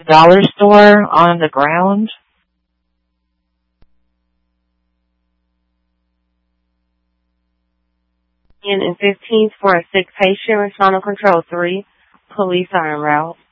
dollar store on the ground. In 15th for a sick patient, respond on control 3. Police are en route.